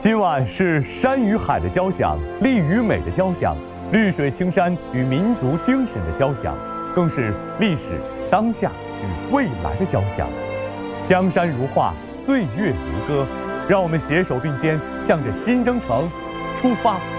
今晚是山与海的交响，力与美的交响，绿水青山与民族精神的交响，更是历史、当下与未来的交响。江山如画，岁月如歌，让我们携手并肩，向着新征程出发。